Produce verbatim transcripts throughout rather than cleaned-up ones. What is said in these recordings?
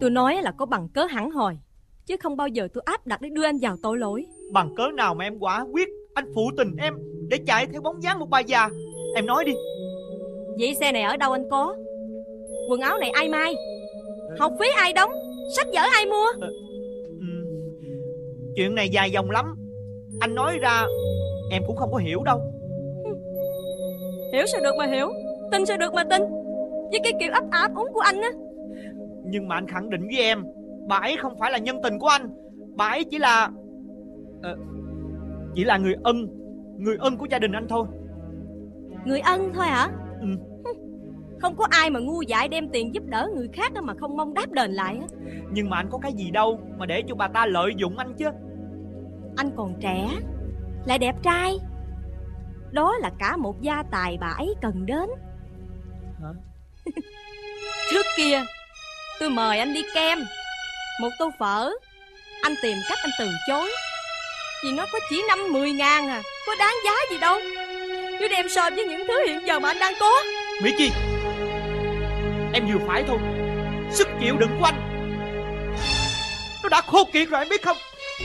Tôi nói là có bằng cớ hẳn hoi, chứ không bao giờ tôi áp đặt để đưa anh vào tội lỗi. Bằng cớ nào mà em quả quyết anh phụ tình em để chạy theo bóng dáng một bà già? Em nói đi. Vậy xe này ở đâu anh có? Quần áo này ai may? Học phí ai đóng? Sách vở ai mua? À, ừ, chuyện này dài dòng lắm. Anh nói ra em cũng không có hiểu đâu. Hiểu sao được mà hiểu, tin sao được mà tin. Với cái kiểu ấp áp úng của anh á. Nhưng mà anh khẳng định với em, bà ấy không phải là nhân tình của anh. Bà ấy chỉ là à, Chỉ là người ân Người ân của gia đình anh thôi. Người ân thôi hả? Ừ. Không có ai mà ngu dại đem tiền giúp đỡ người khác mà không mong đáp đền lại á. Nhưng mà anh có cái gì đâu mà để cho bà ta lợi dụng anh chứ. Anh còn trẻ, lại đẹp trai, đó là cả một gia tài bà ấy cần đến. Hả? Trước kia tôi mời anh đi kem, một tô phở, anh tìm cách anh từ chối, vì nó có chỉ năm mười ngàn à, có đáng giá gì đâu. Nếu đem so với những thứ hiện giờ mà anh đang có. Mỹ Chi, em vừa phải thôi. Sức chịu đựng của anh nó đã khô kiệt rồi, em biết không?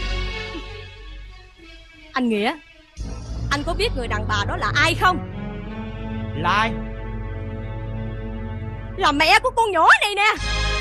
Anh Nghĩa, anh có biết người đàn bà đó là ai không? Là ai? Là mẹ của con nhỏ này nè.